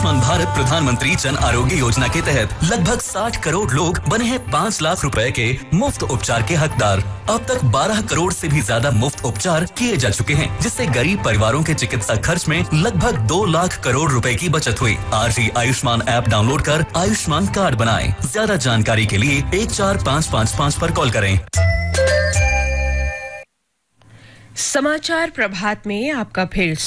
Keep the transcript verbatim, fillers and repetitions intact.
आयुष्मान भारत प्रधानमंत्री जन आरोग्य योजना के तहत लगभग साठ करोड़ लोग बने हैं पाँच लाख रुपए के मुफ्त उपचार के हकदार। अब तक बारह करोड़ से भी ज्यादा मुफ्त उपचार किए जा चुके हैं, जिससे गरीब परिवारों के चिकित्सा खर्च में लगभग दो लाख करोड़ रुपए की बचत हुई। आज ही आयुष्मान ऐप डाउनलोड कर आयुष्मान कार्ड बनाएं। ज्यादा जानकारी के लिए एक चार पाँच पाँच पाँच पर कॉल करें। समाचार प्रभात में आपका फिर